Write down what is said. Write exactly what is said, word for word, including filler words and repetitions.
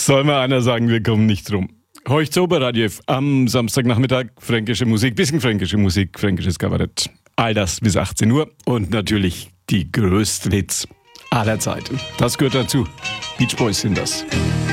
Soll mal einer sagen, wir kommen nicht drum. Heucht zu Oberradio am Samstagnachmittag, fränkische Musik, bisschen fränkische Musik, fränkisches Kabarett. All das bis achtzehn Uhr und natürlich die größten Hits aller Zeiten. Das gehört dazu. Beach Boys sind das.